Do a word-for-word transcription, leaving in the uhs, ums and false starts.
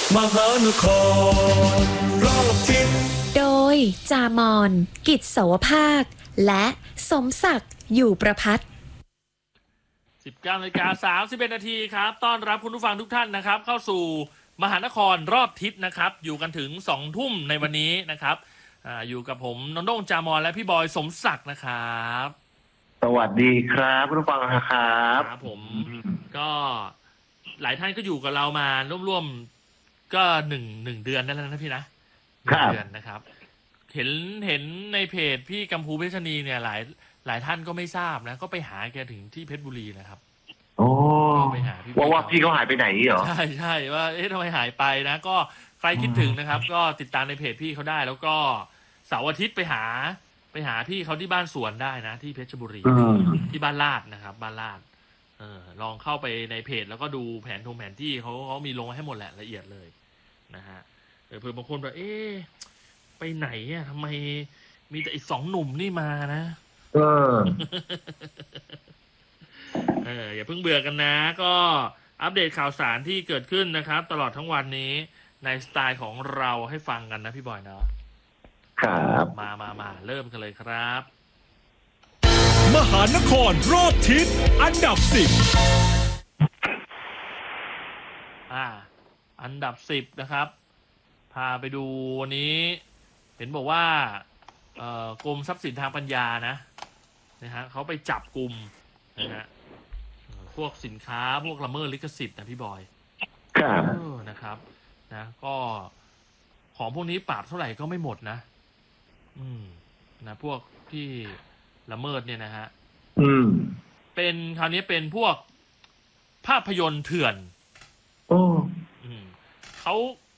มหานครรอบทิศโดยจามอนกิจโสภาค และสมศักดิ์อยู่ประพัฒน์สิบเก้านาฬิกาสามสิบเอ็ดนาทีครับต้อนรับคุณผู้ฟังทุกท่านนะครับเข้าสู่มหานครรอบทิศนะครับอยู่กันถึงสองทุ่มในวันนี้นะครับอ่าอยู่กับผมนนท์โด่งจามอนและพี่บอยสมศักดิ์นะครับสวัสดีครับคุณผู้ฟังครับครับผมก็หลายท่านก็อยู่กับเรามาร่วมๆก็หนึ่งหนึ่งเดือนนั่นแล้วนะพี่นะหนึ่งเดือนนะครับ เห็นเห็นในเพจพี่กัมพูเพชรณีเนี่ยหลายหลายท่านก็ไม่ทราบนะก็ไปหาแกถึงที่เพชรบุรีนะครับโอ้ก็ไปหาพี่ว่าว่าเขาพี่เขาหายไปไหนเหรอใช่ใช่ว่าเอ๊ะทำไมหายไปนะ ก็ใครคิดถึงนะครับ ก็ติดตามในเพจพี่เขาได้ แล้วก็เสาร์อาทิตย์ไปหา ไปหาพี่เขาที่บ้านสวนได้นะ ที่เพชรบุรีอืมที่บ้านลาดนะครับ บ้านลาดเออลองเข้าไปในเพจแล้วก็ดูแผนทงแผนที่เขาเขามีลงให้หมดแหละละเอียดเลยนะฮะเออเผื่อบางคนแบบเอ๊ะไปไหนอ่ะทำไมมีแต่อีกสองหนุ่มนี่มานะเออเอออย่าเพิ่งเบื่อกันนะ ก็อัปเดตข่าวสารที่เกิดขึ้นนะครับ ตลอดทั้งวันนี้ในสไตล์ของเราให้ฟังกันนะพี่บอยเนาะครับมามามาเริ่มกันเลยครับมหานครรอบทิศอันดับสิบอ่า อันดับสิบนะครับ พาไปดูวันนี้ เห็นบอกว่าเอ่อกรมทรัพย์สินทางปัญญานะนะฮะเขาไปจับกลุ่มนะฮะเอ่อพวกสินค้าพวกละเมิดลิขสิทธิ์นะพี่บอยครับเออนะครับ นะ ก็ของพวกนี้ปราบเท่าไหร่ก็ไม่หมดนะ อืม นะ พวกที่ละเมิดเนี่ยนะฮะอืมเป็นคราวนี้เป็นพวกภาพยนตร์เถื่อนโอ้อืมเขา